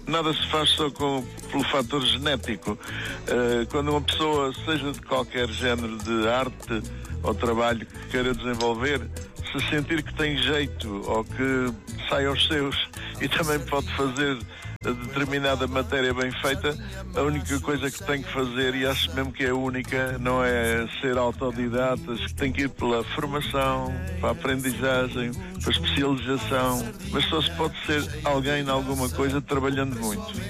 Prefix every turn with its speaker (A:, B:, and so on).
A: nada se faz só pelo fator genético. Quando uma pessoa, seja de qualquer género de arte ou trabalho que queira desenvolver, se sentir que tem jeito ou que sai aos seus e também pode fazer determinada matéria bem feita, a única coisa que tem que fazer, e acho mesmo que é a única, não é ser autodidatas, que tem que ir pela formação, para a aprendizagem, para a especialização, mas só se pode ser alguém em alguma coisa trabalhando muito.